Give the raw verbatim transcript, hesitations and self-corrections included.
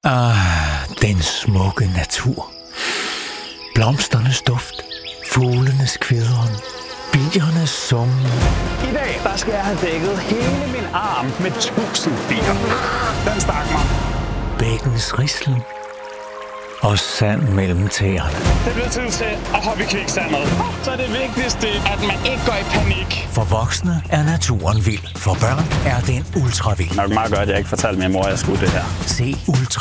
Ah, den smukke natur. Blomsternes duft, fuglenes kvidren, biernes summen. I dag, der skal jeg have dækket hele min arm med tusind bier. Den stak mig. Bækkens rislen og sand mellem tæerne. Det bliver tid til at hoppe i kviksandet. Så er det vigtigste, at man ikke går i panik. For voksne er naturen vild. For børn er den ultra vild. Nok meget godt, at jeg ikke fortalte min mor, at jeg skulle det her. Se Ultra